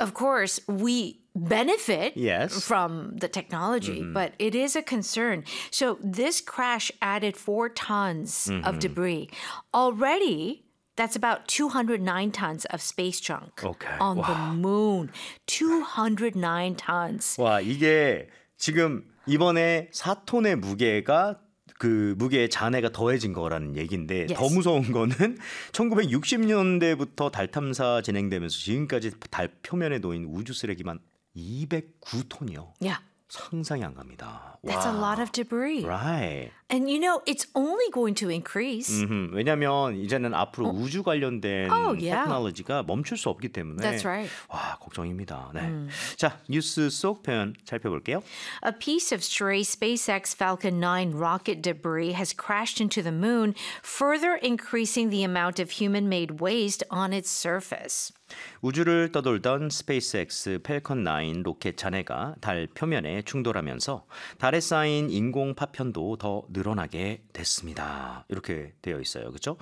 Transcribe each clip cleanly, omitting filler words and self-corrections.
of course, we benefit Yes. from the technology, but it is a concern. So this crash added 4 tons of debris. Already, that's about 209 tons of space junk Okay. on the 와. moon. 209 tons. 와, 이게 지금 이번에 4톤의 무게가 그 무게의 잔해가 더해진 거라는 얘기인데 Yes. 더 무서운 거는 1960년대부터 달 탐사 진행되면서 지금까지 달 표면에 놓인 우주 쓰레기만 209톤이요. Yeah, 상상이 안 갑니다. that's a lot of debris. Right. And you know, it's only going to increase. 왜냐하면 이제는 앞으로 우주 관련된 Oh, yeah. 테크놀로지가 멈출 수 없기 때문에 That's right. 와, 걱정입니다. 네. 자, 뉴스 속 표현 살펴볼게요. A piece of stray SpaceX Falcon 9 rocket debris has crashed into the moon, further increasing the amount of human-made waste on its surface. 우주를 떠돌던 스페이스X 펠컨 9 로켓 잔해가 달 표면에 충돌하면서 달에 쌓인 인공 파편도 더 늘어나게 됐습니다. 이렇게 되어 있어요. 그렇죠?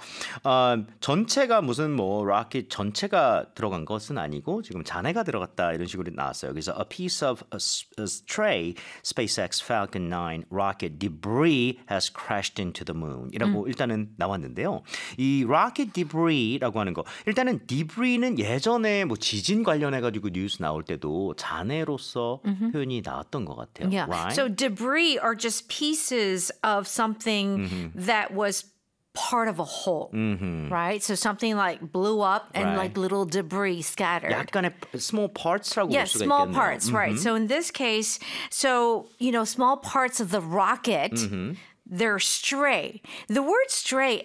전체가 무슨 뭐 로켓 전체가 들어간 것은 아니고 지금 잔해가 들어갔다 이런 식으로 나왔어요. 그래서 a piece of a stray SpaceX Falcon 9 rocket debris has crashed into the moon 이라고 일단은 나왔는데요. 이 rocket debris라고 하는 거 일단은 debris는 예전에 뭐 지진 관련해가지고 뉴스 나올 때도 잔해로서 표현이 나왔던 것 같아요. Yeah. Right? So debris are just pieces of something that was part of a whole, right? So something like blew up and Right. like little debris scattered. 약간의 small parts라고 볼 Yes, 수가 small 있겠네요. parts, right. So in this case, so, you know, small parts of the rocket, they're stray. The word stray,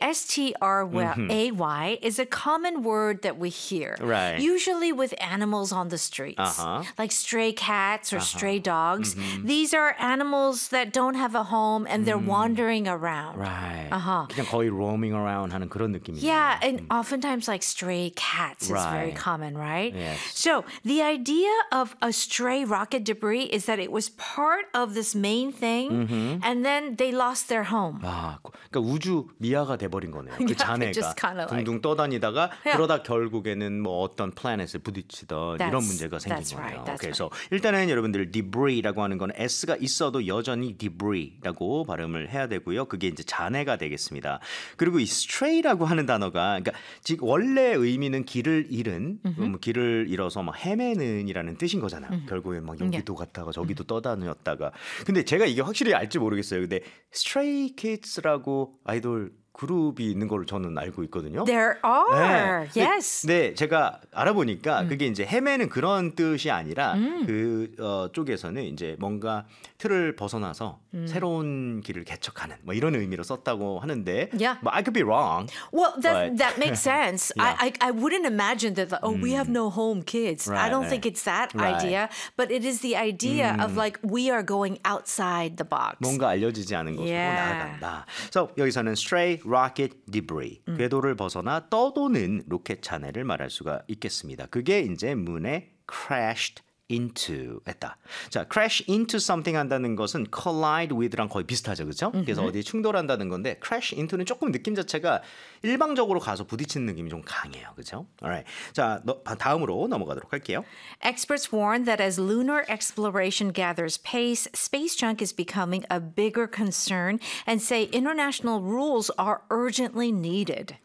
S-T-R-A-Y, is a common word that we hear. Right. Usually with animals on the streets, Uh-huh. like stray cats or stray dogs. These are animals that don't have a home and they're wandering around. Right. Uh-huh. 그냥 거의 roaming around 하는 그런 느낌이에요. Yeah, and oftentimes like stray cats is very Right. common, right? Yes. So the idea of a stray rocket debris is that it was part of this main thing, and then they lost their home. 아, 그러니까 우주 미아가 돼버린 거네요. 그 Yeah, 잔해가 just kinda like- 둥둥 떠다니다가 Yeah. 그러다 결국에는 뭐 어떤 플래닛에 부딪히던 이런 That's- 문제가 생긴 that's 거네요. right, that's 그래서 일단은 여러분들 debris라고 하는 건 s가 있어도 여전히 debris라고 발음을 해야 되고요. 그게 이제 잔해가 되겠습니다. 그리고 이 stray라고 하는 단어가 그러니까 지금 원래 의미는 길을 잃은, 길을 잃어서 막 헤매는이라는 뜻인 거잖아요. 결국에 막 여기도 갔다가 저기도 떠다녔다가. 근데 제가 이게 확실히 알지 모르겠어요. 근데 Stray Kids라고 아이돌 그룹이 있는 걸로 저는 알고 있거든요. There are, yes. 네, 제가 알아보니까 그게 이제 헤매는 그런 뜻이 아니라 그 쪽에서는 이제 뭔가 틀을 벗어나서 새로운 길을 개척하는 뭐 이런 의미로 썼다고 하는데, Yeah. but I could be wrong. Well, But- that makes sense. Yeah. I wouldn't imagine that, we have no home, kids. I Right, don't right. think it's that Right. idea, but it is the idea of like we are going outside the box. 뭔가 알려지지 않은 곳으로 Yeah. 나아간다. So, 여기서는 stray rocket debris, 궤도를 벗어나 떠도는 로켓 잔해를 말할 수가 있겠습니다. 그게 이제 문에 crashed into 했다. 자, crash into something 한다는 것은 collide with랑 거의 비슷하죠, 그렇죠? 그래서 어디에 충돌한다는 건데 crash into는 조금 느낌 자체가 일방적으로 가서 부딪히는 느낌이 좀 강해요, 그렇죠? Alright. 자, 다음으로 넘어가도록 할게요. Experts warn that as lunar exploration gathers pace, space junk is becoming a bigger concern and say international rules are urgently needed.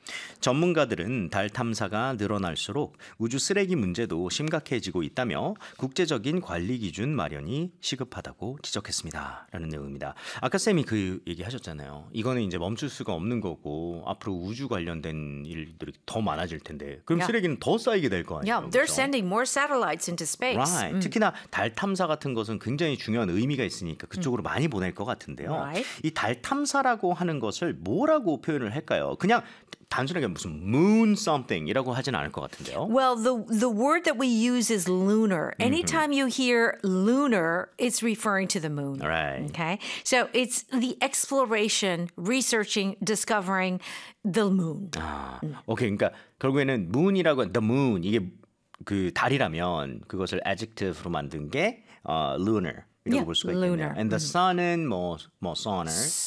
전문가들은 달 탐사가 늘어날수록 우주 쓰레기 문제도 심각해지고 있다며 국제적인 관리 기준 마련이 시급하다고 지적했습니다. 라는 내용입니다. 아까 쌤이 그 얘기 하셨잖아요. 이거는 이제 멈출 수가 없는 거고 앞으로 우주 관련된 일들이 더 많아질 텐데 그럼 Yeah. 쓰레기는 더 쌓이게 될 거 아니에요. Yeah, they're 그렇죠? sending more satellites into space. Right. 특히나 달 탐사 같은 것은 굉장히 중요한 의미가 있으니까 그쪽으로 많이 보낼 것 같은데요. Right. 이 달 탐사라고 하는 것을 뭐라고 표현을 할까요? 그냥 단순하게 무슨 moon something이라고 하진 않을 것 같은데요. Well, the word that we use is lunar. Anytime you hear lunar, it's referring to the moon. Right. Okay? So it's the exploration, researching, discovering the moon. 아, 오케이. 그러니까 결국에는 moon이라고 the moon 이게 그 달이라면 그것을 adjective로 만든 게 lunar. 이라고 Yeah, 볼 수가 있겠네요. lunar. And the sun은 뭐 solar,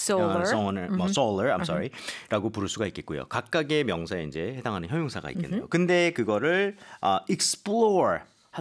solar, I'm sorry, 라고 부를 수가 있겠고요. 각각의 명사에 이제 해당하는 형용사가 있겠네요. 근데 그거를 explore